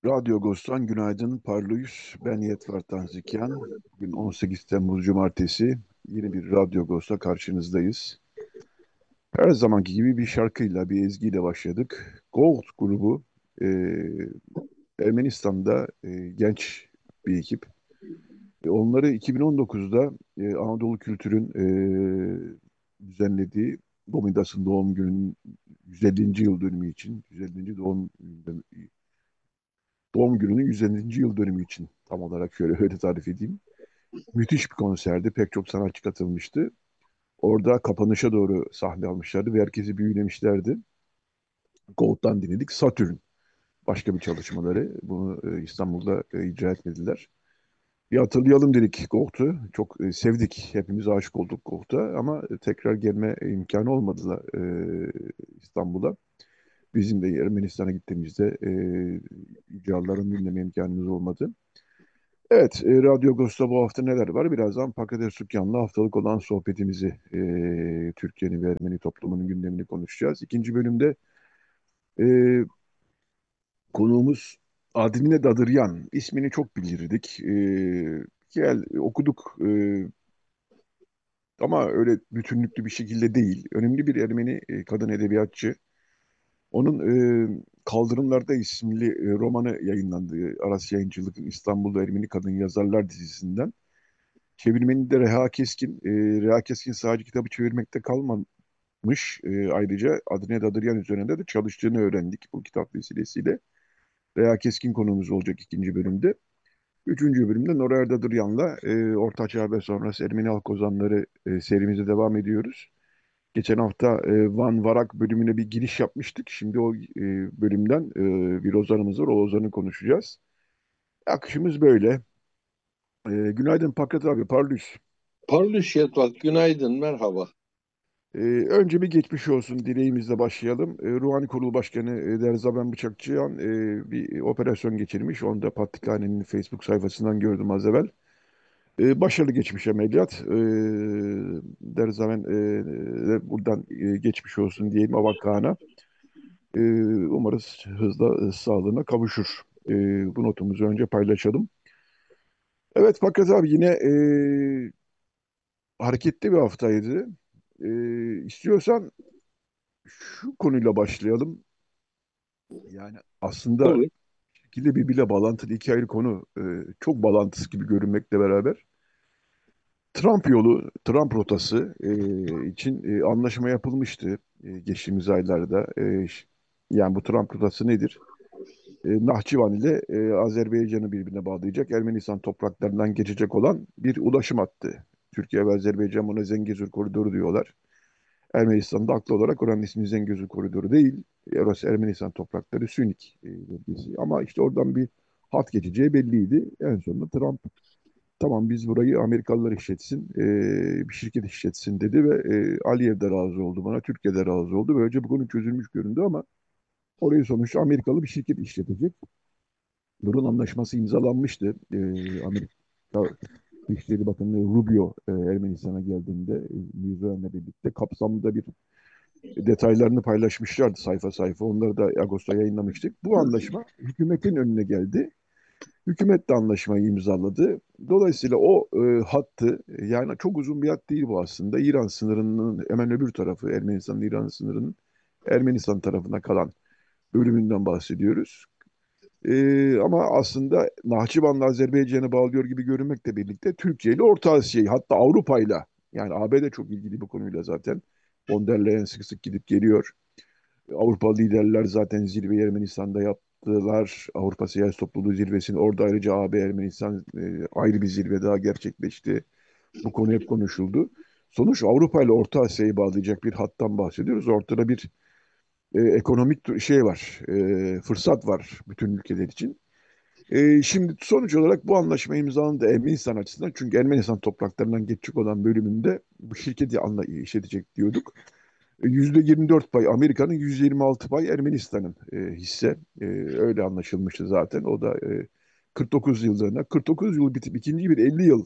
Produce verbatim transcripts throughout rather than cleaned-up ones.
Radyo Agos'tan günaydın, parlıyız. Ben Yetvar Tanzikyan. Bugün on sekiz Temmuz Cumartesi. Yeni bir Radyo Agos'ta karşınızdayız. Her zamanki gibi bir şarkıyla, bir ezgiyle başladık. Gold grubu, e, Ermenistan'da e, genç bir ekip. E, onları iki bin on dokuzda e, Anadolu Kültür'ün e, düzenlediği Gomidas'ın doğum gününün yüz ellinci yıl dönümü için, yüz ellinci doğum doğum gününün yüz ellinci yıl dönümü için tam olarak şöyle öyle tarif edeyim. Müthiş bir konserdi. Pek çok sanatçı katılmıştı. Orada kapanışa doğru sahne almışlardı ve herkesi büyülemişlerdi. Gold'dan dinledik. Satürn başka bir çalışmaları. Bunu e, İstanbul'da e, icra etmediler. Bir hatırlayalım dedik Gold'u. Çok e, sevdik. Hepimiz aşık olduk Gold'a ama e, tekrar gelme imkanı olmadı e, İstanbul'a. Bizim de Ermenistan'a gittiğimizde e, icralarını dinleme imkanımız olmadı. Evet, e, Radyo Agos'ta bu hafta neler var? Birazdan Pakader Sükkan'la haftalık olan sohbetimizi, e, Türkiye'nin ve Ermeni toplumunun gündemini konuşacağız. İkinci bölümde e, konuğumuz Adile Dadıryan. İsmini çok bilirdik. E, gel okuduk e, ama öyle bütünlüklü bir şekilde değil. Önemli bir Ermeni e, kadın edebiyatçı. Onun e, Kaldırımlarda isimli e, romanı yayınlandı. Aras Yayıncılık'ın İstanbul'da Ermeni Kadın Yazarlar dizisinden. Çevirmeni de Reha Keskin. E, Reha Keskin sadece kitabı çevirmekte kalmamış. E, ayrıca Adile Dadıryan üzerinde de çalıştığını öğrendik bu kitap vesilesiyle. Reha Keskin konuğumuz olacak ikinci bölümde. Üçüncü bölümde Norer Dadıryan'la e, Orta Çağ ve sonrası Ermeni halk ozanları e, serimize devam ediyoruz. Geçen hafta e, Van Varak bölümüne bir giriş yapmıştık. Şimdi o e, bölümden e, bir ozanımız var. O ozanı konuşacağız. Akışımız böyle. E, günaydın Pakrat abi, parlıyız. Parlus Yetvat, günaydın, merhaba. Ee, önce bir geçmiş olsun dileğimizle başlayalım. Ee, Ruhani Kurulu Başkanı e, Derzaben Bıçakçıyan e, bir operasyon geçirmiş. Onu da Patrikhane'nin Facebook sayfasından gördüm az evvel. Ee, başarılı geçmiş ameliyat. Ee, Derzaben e, e, buradan e, geçmiş olsun diyelim Avakka'na. Ee, umarız hızla e, sağlığına kavuşur. Ee, bu notumuzu önce paylaşalım. Evet Fakat abi yine e, hareketli bir haftaydı. Ee, istiyorsan şu konuyla başlayalım. Yani aslında Olur. şekilde birbiriyle bağlantılı iki ayrı konu. Ee, çok bağlantısı gibi görünmekle beraber. Trump yolu, Trump rotası e, için e, anlaşma yapılmıştı e, geçtiğimiz aylarda. E, ş- yani bu Trump rotası nedir? E, Nahçıvan ile e, Azerbaycan'ı birbirine bağlayacak, Ermenistan topraklarından geçecek olan bir ulaşım hattı. Türkiye ve Azerbaycan buna Zengezur Koridoru diyorlar. Ermenistan'da haklı olarak oranın ismi Zengezur Koridoru değil. Orası Ermenistan toprakları Sünik e, bölgesi. Ama işte oradan bir hat geçeceği belliydi. En sonunda Trump tamam biz burayı Amerikalılar işletsin, e, bir şirket işletsin dedi ve e, Aliyev de razı oldu bana, Türkiye de razı oldu. Böylece bu konu çözülmüş göründü ama orayı sonuçta Amerikalı bir şirket işletecek. Nur'un anlaşması imzalanmıştı. E, Amerika Dışişleri Bakanı Rubio e, Ermenistan'a geldiğinde e, Mirzoyan'la birlikte kapsamlı da bir detaylarını paylaşmışlardı sayfa sayfa. Onları da Ağustos'ta yayınlamıştık. Bu anlaşma hükümetin önüne geldi. Hükümet de anlaşmayı imzaladı. Dolayısıyla o e, hattı yani çok uzun bir hat değil bu aslında. İran sınırının hemen öbür tarafı Ermenistan İran sınırının Ermenistan tarafına kalan bölümünden bahsediyoruz. E, ama aslında Nahçıvan'la Azerbaycan'ı bağlıyor gibi görünmekle birlikte Türkiye ile Orta Asya'yı hatta Avrupa'yla yani A B D çok ilgili bu konuyla zaten. Von der Leyen sık sık gidip geliyor. Avrupa liderler zaten zirveyi Ermenistan'da yaptılar. Avrupa Siyasi Topluluğu zirvesini orada ayrıca A B Ermenistan e, ayrı bir zirve daha gerçekleşti. Bu konu hep konuşuldu. Sonuç Avrupa ile Orta Asya'yı bağlayacak bir hattan bahsediyoruz. Ortada bir e, ekonomik şey var, e, fırsat var bütün ülkeler için. E, şimdi sonuç olarak bu anlaşma imzalandı Ermenistan açısından. Çünkü Ermenistan topraklarından geçecek olan bölümünde bu şirketi anla işletecek diyorduk. yüzde yirmi dört pay Amerika'nın, yüzde yirmi altı pay Ermenistan'ın e, hisse. E, öyle anlaşılmıştı zaten. O da e, kırk dokuz yıllığına. kırk dokuz yıl bitip ikinci bir elli yıl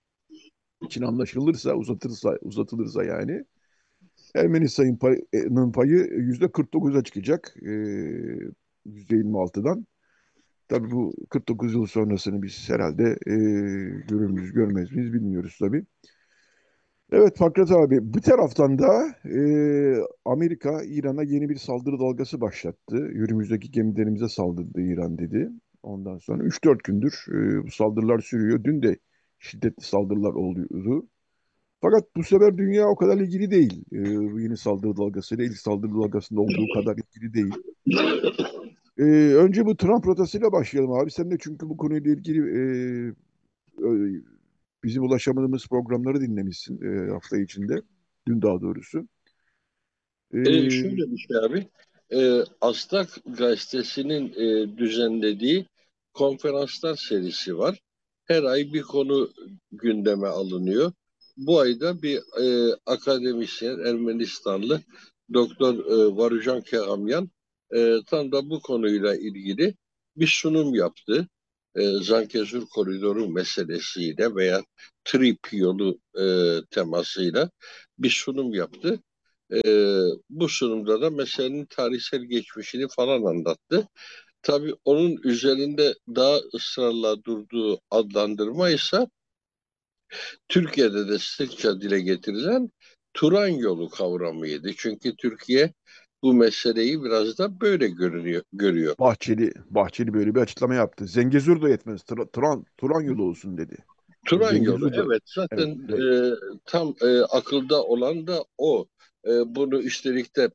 için anlaşılırsa, uzatılırsa, uzatılırsa yani Ermenistan'ın payının payı yüzde kırk dokuza çıkacak. E, yüzde yirmi altıdan. Tabii bu kırk dokuz yıl sonrasını biz herhalde e, görür müyüz, görmez miyiz bilmiyoruz tabii. Evet Fakret abi, bir taraftan da e, Amerika İran'a yeni bir saldırı dalgası başlattı. Yörümüzdeki gemilerimize saldırdı İran dedi. Ondan sonra üç dört gündür e, bu saldırılar sürüyor. Dün de şiddetli saldırılar oluyordu. Fakat bu sefer dünya o kadar ilgili değil. E, bu yeni saldırı dalgasıyla ilk saldırı dalgasında olduğu kadar ilgili değil. E, Önce bu Trump rotasıyla başlayalım abi. Sen de çünkü bu konuyla ilgili e, e, bizim ulaşamadığımız programları dinlemişsin e, hafta içinde. Dün daha doğrusu. E, E, şöyle bir şey abi. E, Astak gazetesinin e, düzenlediği konferanslar serisi var. Her ay bir konu gündeme alınıyor. Bu ayda bir e, akademisyen Ermenistanlı Doktor e, Varujan Kehamyan e, tam da bu konuyla ilgili bir sunum yaptı. E, Zangezur Koridoru meselesiyle veya Trip yolu e, temasıyla bir sunum yaptı. Ee, Bu sunumda da meselenin tarihsel geçmişini falan anlattı. Tabii onun üzerinde daha ısrarla durduğu adlandırma ise Türkiye'de de sıkça dile getirilen Turan yolu kavramıydı. Çünkü Türkiye bu meseleyi biraz da böyle görünüyor, görüyor. Bahçeli, Bahçeli böyle bir açıklama yaptı. Zengezur da yetmez. Tra- Turan, Turan yolu olsun dedi. Yani Turan yolu Zengezur da evet evet, zaten evet. e, tam e, akılda olan da o. E, bunu üstelik de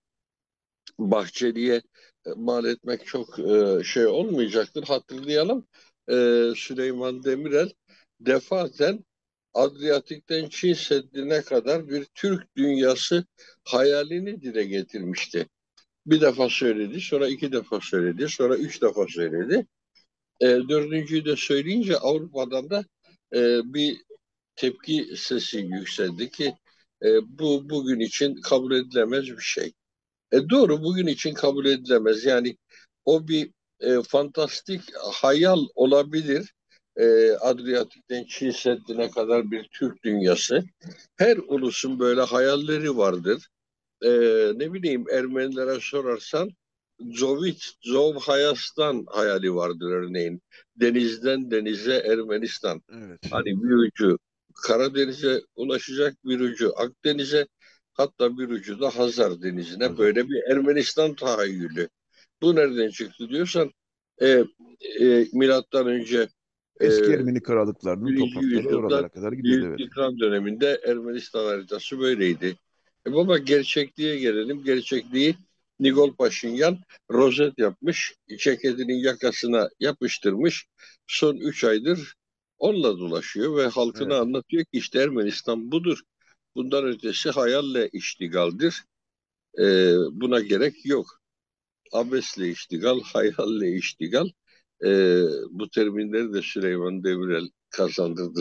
Bahçeli'ye e, mal etmek çok e, şey olmayacaktır. Hatırlayalım, e, Süleyman Demirel defaten Adriyatik'ten Çin Seddi'ne kadar bir Türk dünyası hayalini dile getirmişti. Bir defa söyledi, sonra iki defa söyledi, sonra üç defa söyledi. E, dördüncüyü de söyleyince Avrupa'dan da e, bir tepki sesi yükseldi ki e, bu bugün için kabul edilemez bir şey. E, doğru bugün için kabul edilemez. Yani o bir e, fantastik hayal olabilir. E, Adriyatik'ten Çin Seddi'ne kadar bir Türk dünyası. Her ulusun böyle hayalleri vardır. E, Ne bileyim Ermenilere sorarsan Zovit, Zov Hayastan hayali vardır örneğin. Denizden denize Ermenistan. Evet. Hani bir ucu Karadeniz'e ulaşacak, bir ucu Akdeniz'e, hatta bir ucu da Hazar Denizi'ne, Hazır. böyle bir Ermenistan tahayyülü. Bu nereden çıktı diyorsan e, e, milattan önce e, Eski Ermeni krallıklarının birinci toprakları yüzyılda oralara kadar gidiyordu Büyük evet. İkram döneminde Ermenistan haritası böyleydi. E baba gerçekliğe gelelim. Gerçekliği Nikol Paşinyan rozet yapmış, ceketinin yakasına yapıştırmış. Son üç aydır onunla dolaşıyor ve halkına Evet. anlatıyor ki işte Ermenistan budur. Bundan ötesi hayalle iştigaldir. E, Buna gerek yok. Abesle iştigal, hayalle iştigal. E, Bu terimleri de Süleyman Demirel kazandırdı.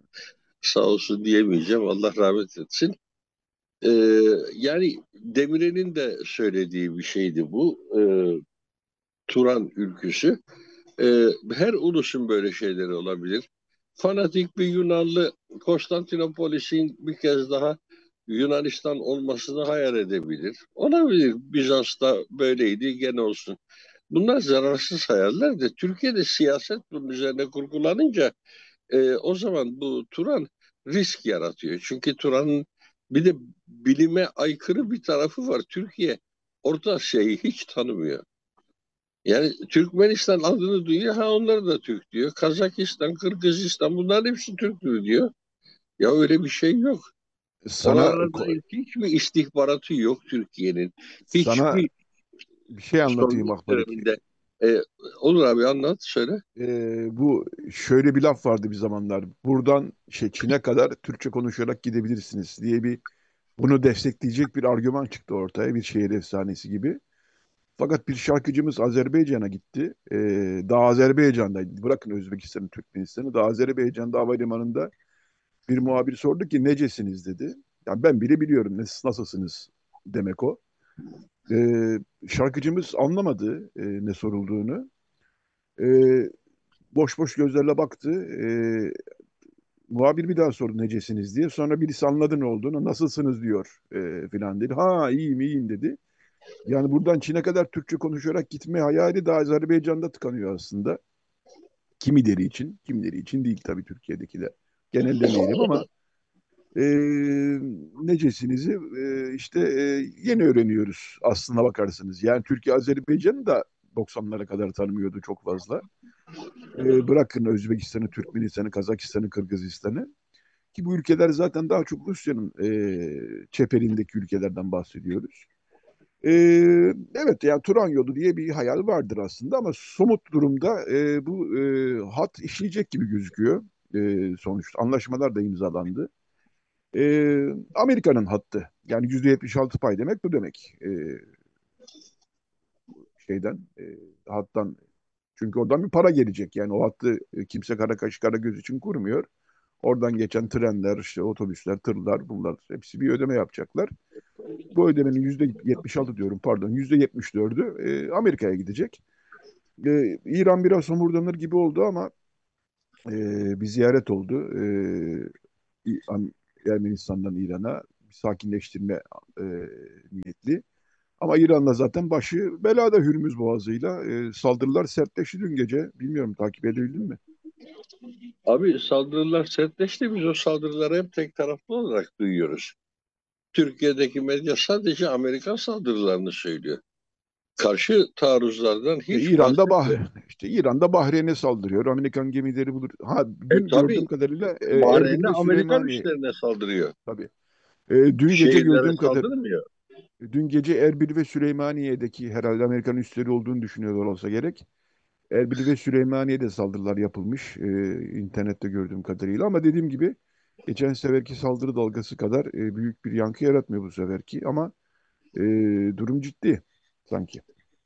Sağ olsun diyemeyeceğim. Allah rahmet etsin. Ee, Yani Demirel'in de söylediği bir şeydi bu. Ee, Turan ülküsü. Ee, Her ulusun böyle şeyleri olabilir. Fanatik bir Yunanlı Konstantinopolis'in bir kez daha Yunanistan olmasını hayal edebilir. Olabilir. Bizans'ta böyleydi, gene olsun. Bunlar zararsız hayaller de Türkiye'de siyaset bunun üzerine kurgulanınca e, o zaman bu Turan risk yaratıyor. Çünkü Turan'ın bir de bilime aykırı bir tarafı var. Türkiye Orta Asya'yı hiç tanımıyor. Yani Türkmenistan adını duyuyor, ha onlar da Türk diyor. Kazakistan, Kırgızistan bunların hepsi Türktür diyor. Ya öyle bir şey yok. Sana Oralara dair hiçbir istihbaratı yok Türkiye'nin. sana Hiçbir bir şey anlatayım Sovyet Akbarik. döneminde. E, Olur abi anlat söyle. Ee, bu şöyle bir laf vardı bir zamanlar. Buradan şey Çin'e kadar Türkçe konuşarak gidebilirsiniz diye bir bunu destekleyecek bir argüman çıktı ortaya. Bir şehir efsanesi gibi. Fakat bir şarkıcımız Azerbaycan'a gitti. Ee, daha Azerbaycan'daydı. Bırakın Özbekistan'ı, Türkmenistan'ı. Daha Azerbaycan'da havalimanında bir muhabir sordu ki necesiniz dedi. Yani ben bile biliyorum nes- nasılsınız demek o. Ee, Şarkıcımız anlamadı e, ne sorulduğunu. Ee, Boş boş gözlerle baktı. Ee, muhabir bir daha sordu necesiniz diye. Sonra birisi anladı ne olduğunu. Nasılsınız diyor e, filan dedi. Ha iyiyim iyiyim dedi. Yani buradan Çin'e kadar Türkçe konuşarak gitme hayali de Azerbaycan'da tıkanıyor aslında. Kimileri için, kimileri için değil tabii Türkiye'dekiler. Genel demeyelim ama e, necesinizi e, işte e, yeni öğreniyoruz aslına bakarsanız. Yani Türkiye Azerbaycan'ı da doksanlara kadar tanımıyordu çok fazla. E, bırakın Özbekistan'ı, Türkmenistan'ı, Kazakistan'ı, Kırgızistan'ı. Ki bu ülkeler zaten daha çok Rusya'nın e, çeperindeki ülkelerden bahsediyoruz. E, evet yani Turan yolu diye bir hayal vardır aslında ama somut durumda e, bu e, hat işleyecek gibi gözüküyor. E, sonuçta anlaşmalar da imzalandı. E, Amerika'nın hattı. Yani yüzde yetmiş altı pay demek bu demek. E, şeyden e, hattan çünkü oradan bir para gelecek. Yani o hattı e, kimse kara kaş kara göz için kurmuyor. Oradan geçen trenler, işte otobüsler, tırlar bunlar hepsi bir ödeme yapacaklar. Bu ödemenin yüzde yetmiş altı diyorum pardon yüzde yetmiş dördü e, Amerika'ya gidecek. E, İran biraz homurdanır gibi oldu ama e, bir ziyaret oldu. E, Ermenistan'dan İran'a bir sakinleştirme e, niyetli. Ama İran'la zaten başı belada Hürmüz Boğazı'yla e, saldırılar sertleşti dün gece. Bilmiyorum takip edebildin mi? Abi saldırılar sertleşti. Biz o saldırıları hep tek taraflı olarak duyuyoruz. Türkiye'deki medya sadece Amerikan saldırılarını söylüyor. Karşı taarruzlardan İşte hiç İran'da bah bahsetmiyor. işte İran'da Bahreyn'e saldırıyor. Amerikan gemileri bulur. Ha E dün gördüğüm tabii kadarıyla e, Erbil Bahreyn'de ve Amerikan Süleymaniye üslerine saldırıyor. tabii. E, dün gece Şehirlere gördüğüm kadar saldırmıyor. dün gece Erbil ve Süleymaniye'deki herhalde Amerikan üsleri olduğunu düşünüyorlar olsa gerek. Erbil ve Süleymaniye'de saldırılar yapılmış. E, internette gördüğüm kadarıyla ama dediğim gibi geçen seferki saldırı dalgası kadar e, büyük bir yankı yaratmıyor bu seferki ama e, durum ciddi sanki.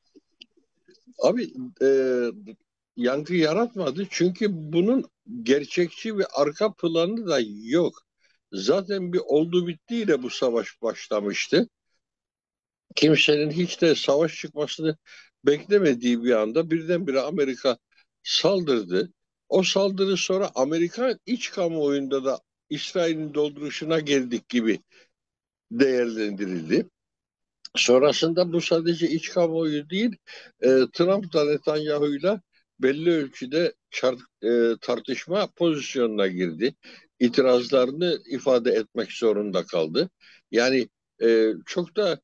Abi e, yankı yaratmadı çünkü bunun gerçekçi bir arka planı da yok. Zaten bir oldu bittiyle bu savaş başlamıştı. Kimsenin hiç de savaş çıkmasını beklemediği bir anda birdenbire Amerika saldırdı. O saldırı sonra Amerikan iç kamuoyunda da İsrail'in dolduruşuna geldik gibi değerlendirildi. Sonrasında bu sadece iç kamuoyu değil, e, Trump da Netanyahu'yla belli ölçüde çar- e, tartışma pozisyonuna girdi. İtirazlarını ifade etmek zorunda kaldı. Yani e, çok da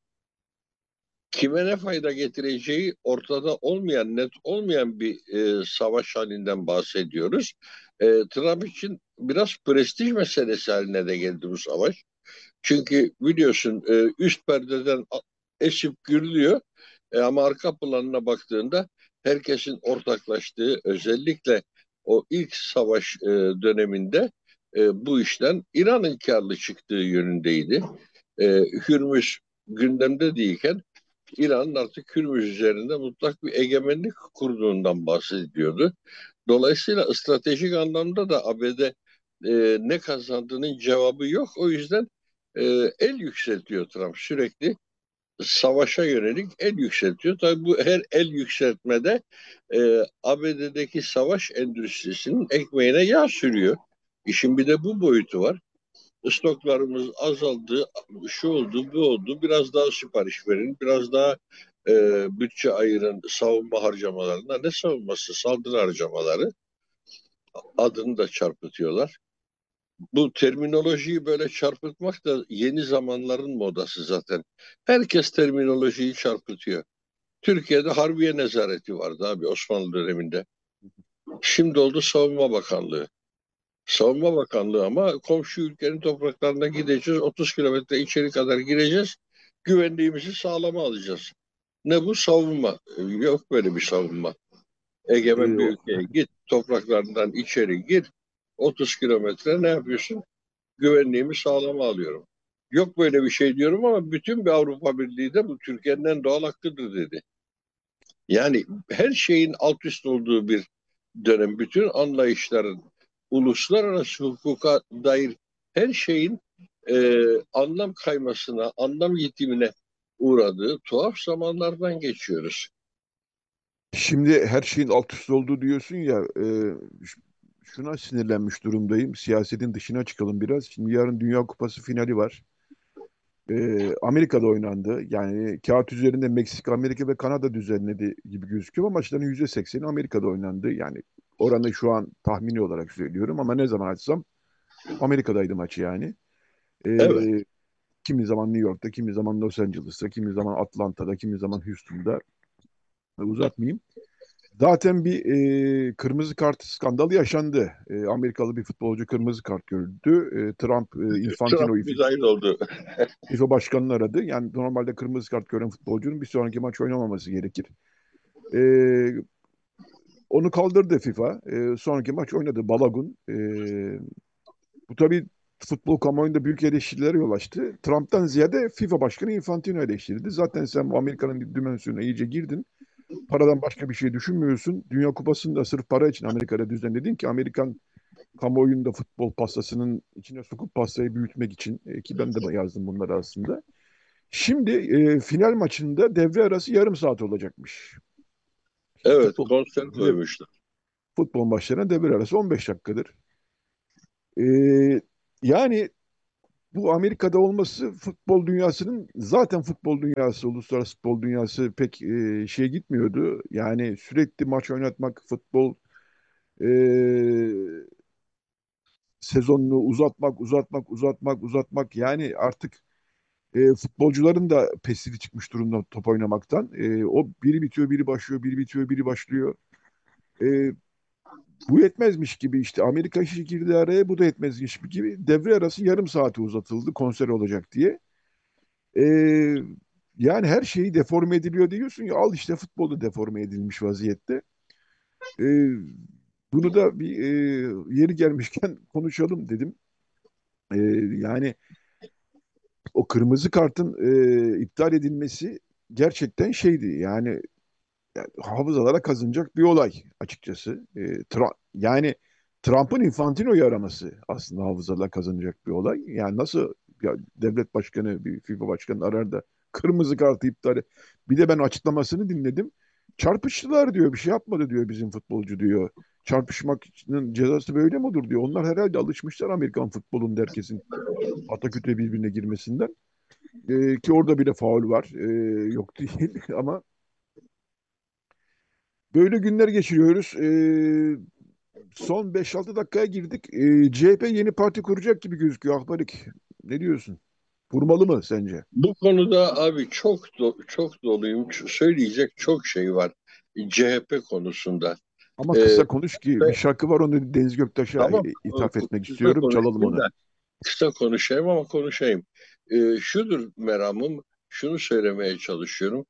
kime ne fayda getireceği ortada olmayan, net olmayan bir e, savaş halinden bahsediyoruz. E, Trump için biraz prestij meselesi haline de geldi bu savaş. Çünkü biliyorsun e, üst perdeden esip gürlüyor. E, ama arka planına baktığında herkesin ortaklaştığı özellikle o ilk savaş e, döneminde e, bu işten İran'ın karlı çıktığı yönündeydi. E, Hürmüz gündemde değilken İran'ın artık Hürmüz üzerinde mutlak bir egemenlik kurduğundan bahsediyordu. Dolayısıyla stratejik anlamda da A B D e, ne kazandığının cevabı yok. O yüzden e, el yükseltiyor Trump sürekli savaşa yönelik el yükseltiyor. Tabii bu her el yükseltmede e, A B D'deki savaş endüstrisinin ekmeğine yağ sürüyor. İşin bir de bu boyutu var. Stoklarımız azaldı, şu oldu, bu oldu. Biraz daha sipariş verin, biraz daha e, bütçe ayırın savunma harcamalarına. Ne savunması? Saldırı harcamaları adını da çarpıtıyorlar. Bu terminolojiyi böyle çarpıtmak da yeni zamanların modası zaten. Herkes terminolojiyi çarpıtıyor. Türkiye'de Harbiye Nezareti vardı abi Osmanlı döneminde. Şimdi oldu Savunma Bakanlığı. Savunma Bakanlığı ama komşu ülkenin topraklarına gideceğiz. otuz kilometre içeri kadar gireceğiz. Güvenliğimizi sağlama alacağız. Ne bu savunma? Yok böyle bir savunma. Egemen E, bir o- ülkeye git, topraklarından içeri gir. otuz kilometre ne yapıyorsun? Güvenliğimi sağlama alıyorum. Yok böyle bir şey diyorum ama bütün bir Avrupa Birliği de bu Türkiye'nin en doğal hakkıdır dedi. Yani her şeyin alt üst olduğu bir dönem, bütün anlayışların uluslararası hukuka dair her şeyin e, anlam kaymasına, anlam yitimine uğradığı tuhaf zamanlardan geçiyoruz. Şimdi her şeyin alt üst olduğu diyorsun ya e, ş- şuna sinirlenmiş durumdayım. Siyasetin dışına çıkalım biraz. Şimdi yarın Dünya Kupası finali var. E, Amerika'da oynandı. Yani kağıt üzerinde Meksika, Amerika ve Kanada düzenledi gibi gözüküyor ama maçların yüzde sekseni Amerika'da oynandı. Yani oranı şu an tahmini olarak söylüyorum ama ne zaman açsam Amerika'daydı maçı yani. Evet, Ee, kimi zaman New York'ta, kimi zaman Los Angeles'ta, kimi zaman Atlanta'da, kimi zaman Houston'da. Uzatmayayım. Zaten bir e, kırmızı kart skandalı yaşandı. E, Amerikalı bir futbolcu kırmızı kart gördü. E, Trump, e, Trump Infantino'yu müdahil oldu. FIFA başkanını aradı. Yani normalde kırmızı kart gören futbolcunun bir sonraki maç oynamaması gerekir. E, onu kaldırdı FIFA. E, sonraki maç oynadı Balagun. E, bu tabii futbol kamuoyunda büyük eleştirilere yol açtı. Trump'tan ziyade FIFA başkanı Infantino eleştirdi. Zaten sen bu Amerika'nın dimensionuna iyice girdin. Paradan başka bir şey düşünmüyorsun. Dünya Kupası'nı da sırf para için Amerika'da düzenledin ki Amerikan kamuoyunda futbol pastasının içine sokup pastayı büyütmek için e, ki ben de yazdım bunları aslında. Şimdi e, final maçında devre arası yarım saat olacakmış. Şimdi Evet, futbol konser de, koymuşlar. futbol maçlarına devre arası on beş dakikadır. E, yani bu Amerika'da olması futbol dünyasının zaten futbol dünyası, uluslararası futbol dünyası pek e, şey gitmiyordu. Yani sürekli maç oynatmak, futbol e, sezonunu uzatmak, uzatmak, uzatmak, uzatmak. Yani artık e, futbolcuların da pesili çıkmış durumda top oynamaktan. E, o biri bitiyor, biri başlıyor, biri bitiyor, biri başlıyor. E, bu yetmezmiş gibi işte Amerika işi girdi araya, bu da yetmezmiş gibi devre arası yarım saate uzatıldı konser olacak diye. E, yani her şeyi deforme ediliyor diyorsun ya al işte futbolu deforme edilmiş vaziyette. E, bunu da bir e, yeri gelmişken konuşalım dedim. E, yani o kırmızı kartın e, iptal edilmesi gerçekten şeydi. Yani, yani hafızalara kazınacak bir olay açıkçası. E, Tra- yani Trump'ın Infantino'yu araması aslında hafızalara kazanacak bir olay. Yani nasıl ya devlet başkanı, bir FIFA başkanı arar da kırmızı kartı iptal et. Bir de ben açıklamasını dinledim. Çarpıştılar diyor, bir şey yapmadı diyor bizim futbolcu diyor. Çarpışmanın cezası böyle mi olur diyor. Onlar herhalde alışmışlar Amerikan futbolunda herkesin pataküte birbirine girmesinden. Ee, ki orada bile faul var. Ee, yok değil ama böyle günler geçiriyoruz. Ee, son beş altı dakikaya girdik. Ee, C H P yeni parti kuracak gibi gözüküyor Ahbarik. Ne diyorsun? Kurmalı mı sence? Bu konuda abi çok do- çok doluyum. Ç- Söyleyecek çok şey var C H P konusunda. Ama Ee, kısa konuş ki bir ve şarkı var onu Deniz Göktaş'a tamam, ithaf etmek kısa istiyorum. Çalalım konuşayım onu. da kısa konuşayım ama konuşayım. Ee, şudur meramım, şunu söylemeye çalışıyorum.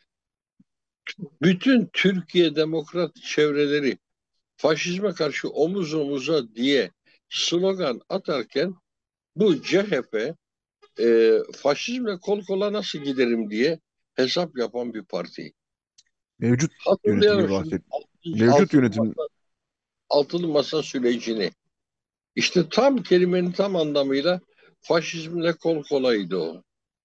Bütün Türkiye demokrat çevreleri faşizme karşı omuz omuza diye slogan atarken bu C H P e, faşizmle kol kola nasıl giderim diye hesap yapan bir parti. Mevcut Hatırlıyor yönetimi musun? bahset. Altıncı, Mevcut altılı yönetim masa, altılı masa sürecini. İşte tam kelimenin tam anlamıyla faşizmle kol kolaydı o.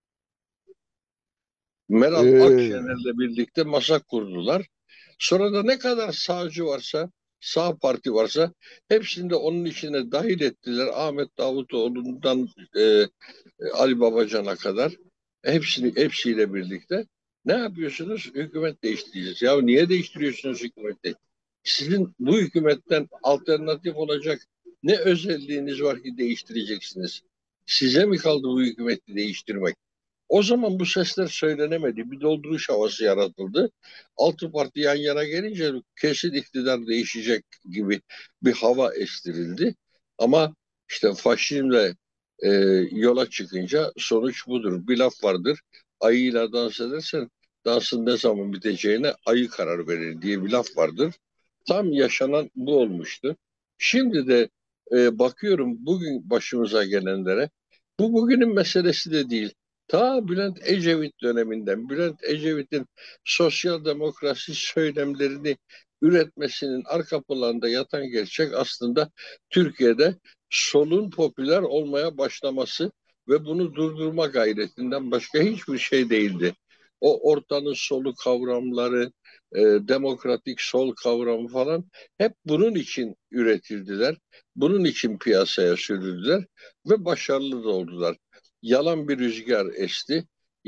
Meral ee, Akşener'le birlikte masa kurdular. Sonra da ne kadar sağcı varsa, sağ parti varsa hepsini de onun içine dahil ettiler. Ahmet Davutoğlu'ndan e, Ali Babacan'a kadar hepsini hepsiyle birlikte. Ne yapıyorsunuz? Hükümet değiştireceğiz. Ya niye değiştiriyorsunuz hükümeti? Sizin bu hükümetten alternatif olacak ne özelliğiniz var ki değiştireceksiniz? Size mi kaldı bu hükümeti değiştirmek? O zaman bu sesler söylenemedi. Bir dolduruş havası yaratıldı. Altı parti yan yana gelince kesin iktidar değişecek gibi bir hava estirildi. Ama işte faşizmle e, yola çıkınca sonuç budur. Bir laf vardır. Ayıyla dans edersen dansın ne zaman biteceğine ayı karar verir diye bir laf vardır. Tam yaşanan bu olmuştu. Şimdi de e, bakıyorum bugün başımıza gelenlere. Bu bugünün meselesi de değil. Ta Bülent Ecevit döneminden, Bülent Ecevit'in sosyal demokrasi söylemlerini üretmesinin arka planında yatan gerçek aslında Türkiye'de solun popüler olmaya başlaması ve bunu durdurma gayretinden başka hiçbir şey değildi. O ortanın solu kavramları, e, demokratik sol kavramı falan hep bunun için üretildiler. Bunun için piyasaya sürüldüler ve başarılı da oldular. Yalan bir rüzgar esti.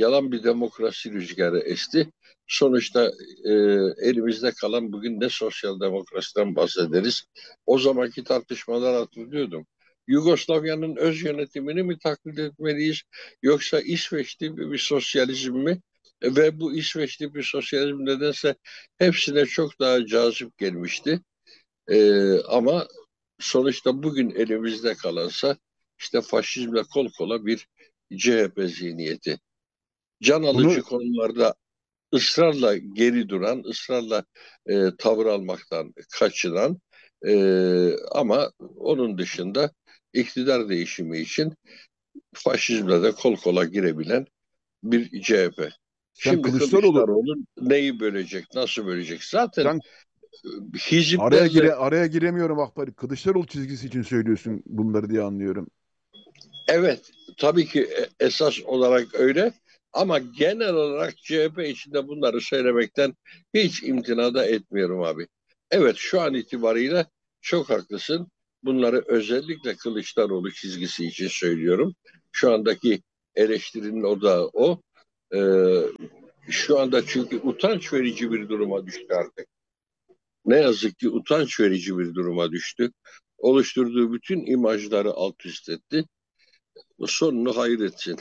yalan bir demokrasi rüzgarı esti. Sonuçta e, elimizde kalan bugün ne sosyal demokrasiden bahsederiz. O zamanki tartışmalar hatırlıyordum. Yugoslavya'nın öz yönetimini mi taklit etmeliyiz yoksa İsveç'te bir, bir sosyalizm mi? E, Ve bu İsveç'te bir sosyalizm nedense hepsine çok daha cazip gelmişti. E, ama sonuçta bugün elimizde kalansa işte faşizmle kol kola bir C H P zihniyeti. Can alıcı Bunu konularda ısrarla geri duran, ısrarla e, tavır almaktan kaçınan e, ama onun dışında iktidar değişimi için faşizmle de kol kola girebilen bir C H P. sen Şimdi Kılıçdaroğlu Kılıçdaroğlu neyi bölecek, nasıl bölecek? Zaten sen araya hiziplerle gire araya giremiyorum Akbari. Kılıçdaroğlu çizgisi için söylüyorsun bunları diye anlıyorum. evet, tabii ki e- esas olarak öyle ama genel olarak C H P içinde bunları söylemekten hiç imtina da etmiyorum abi. Evet, şu an itibariyle çok haklısın. Bunları özellikle Kılıçdaroğlu çizgisi için söylüyorum. Şu andaki eleştirinin odağı o. Ee, Şu anda çünkü utanç verici bir duruma düştü artık. Ne yazık ki utanç verici bir duruma düştü. Oluşturduğu bütün imajları alt üst etti. Sonunu hayretsin.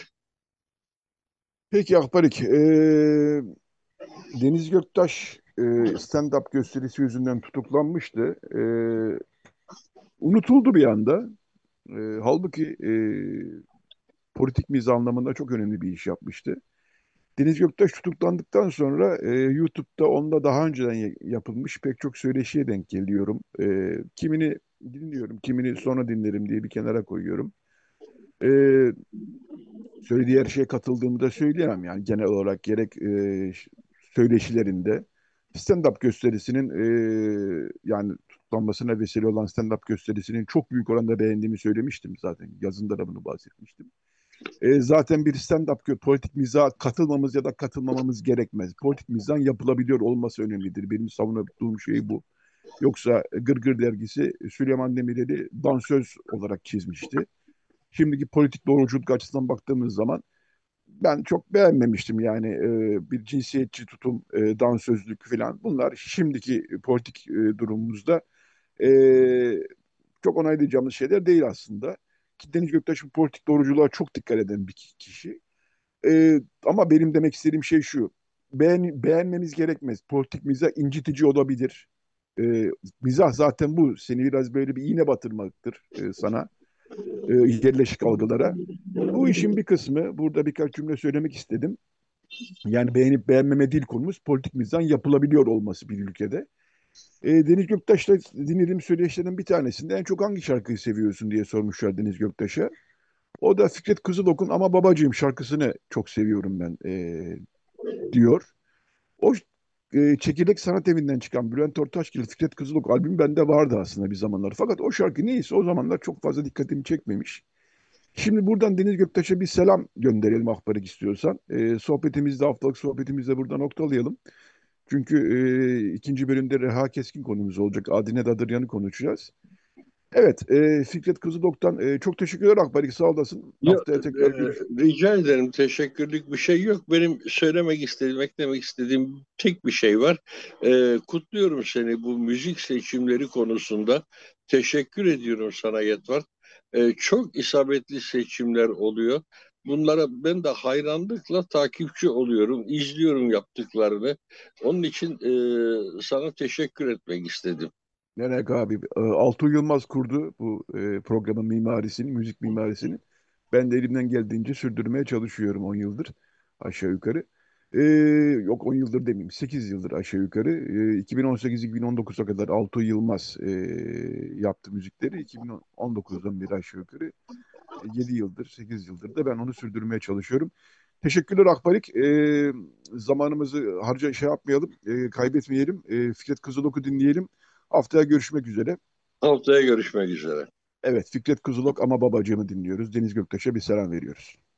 Peki Akbarik, eee, Deniz Göktaş eee, stand-up gösterisi yüzünden tutuklanmıştı. Eee, unutuldu bir anda. Eee, halbuki eee, politik mizah anlamında çok önemli bir iş yapmıştı. Deniz Göktaş tutuklandıktan sonra eee, YouTube'da onda daha önceden ya- yapılmış pek çok söyleşiye denk geliyorum. Eee, kimini dinliyorum, kimini sonra dinlerim diye bir kenara koyuyorum. Eee, söylediği her şeye katıldığımı da söyleyemem. Yani genel olarak gerek eee, söyleşilerinde stand-up gösterisinin eee, yani tutuklanmasına vesile olan stand-up gösterisinin çok büyük oranda beğendiğimi söylemiştim zaten. Yazında da bunu bahsetmiştim. E, zaten bir stand-up politik mizaha katılmamız ya da katılmamamız gerekmez. Politik mizahın yapılabiliyor olması önemlidir. Benim savunduğum şey bu. Yoksa Gırgır dergisi Süleyman Demirel'i dansöz olarak çizmişti. Şimdiki politik doğruculuk açısından baktığımız zaman ben çok beğenmemiştim yani e, bir cinsiyetçi tutum, e, dansözlük falan. Bunlar şimdiki politik e, durumumuzda e, çok onaylayacağımız şeyler değil aslında. Ki Deniz Göktaş bu politik doğruculuğa çok dikkat eden bir kişi. Ee, ama benim demek istediğim şey şu. Beğen, beğenmemiz gerekmez. Politik mizah incitici olabilir. Ee, mizah zaten bu. Seni biraz böyle bir iğne batırmaktır e, sana. E, yerleşik algılara. Bu işin bir kısmı. Burada birkaç cümle söylemek istedim. Yani beğenip beğenmeme değil konumuz. Politik mizahın yapılabiliyor olması bir ülkede. E, Deniz Göktaş'la dinlediğim söyleşilerden bir tanesinde en çok hangi şarkıyı seviyorsun diye sormuşlar Deniz Göktaş'a. O da Fikret Kızılok'un Ama Babacığım şarkısını çok seviyorum ben e, diyor. O e, Çekirdek Sanat Evi'nden çıkan Bülent Ortaçgil, Fikret Kızılok albümü bende vardı aslında bir zamanlar. Fakat o şarkı neyse o zamanlar çok fazla dikkatimi çekmemiş. Şimdi buradan Deniz Göktaş'a bir selam gönderelim Ahbarik istiyorsan. E, sohbetimizde haftalık sohbetimizde burada noktalayalım. Çünkü e, ikinci bölümde Reha Keskin konumuz olacak. Adine Dadıryan'ı konuşacağız. Evet, e, Fikret Kızılok'tan e, çok teşekkürler Akbarik sağ olasın. Ya, Haftaya e, tekrar görüşürüz. rica ederim. Teşekkürlük bir şey yok. Benim söylemek istediğim, eklemek istediğim tek bir şey var. E, kutluyorum seni bu müzik seçimleri konusunda. Teşekkür ediyorum sana Yetvar. E, çok isabetli seçimler oluyor. Bunlara ben de hayranlıkla takipçi oluyorum, izliyorum yaptıklarını. Onun için e, sana teşekkür etmek istedim. Nerek abi. E, Altuğ Yılmaz kurdu bu e, programın mimarisini, müzik mimarisini. Ben de elimden geldiğince sürdürmeye çalışıyorum on yıldır aşağı yukarı. E, yok on yıldır demeyeyim sekiz yıldır aşağı yukarı. E, iki bin on sekiz-iki bin on dokuza kadar Altuğ Yılmaz e, yaptı müzikleri. iki bin on dokuzdan beri aşağı yukarı yedi yıldır, sekiz yıldır da ben onu sürdürmeye çalışıyorum. Teşekkürler Akbarik. E, zamanımızı harca şey yapmayalım, e, kaybetmeyelim. E, Fikret Kızılok'u dinleyelim. Haftaya görüşmek üzere. Haftaya görüşmek üzere. Evet, Fikret Kızılok ama babacığımı dinliyoruz. Deniz Göktaş'a bir selam veriyoruz.